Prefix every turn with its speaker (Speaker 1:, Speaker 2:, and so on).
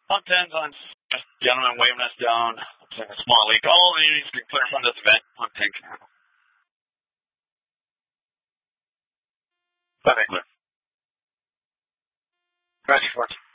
Speaker 1: On 10s, on gentlemen waving us down. Looks like a small leak. All the units can clear from this event on 10 canal. Clear. Ready, 14.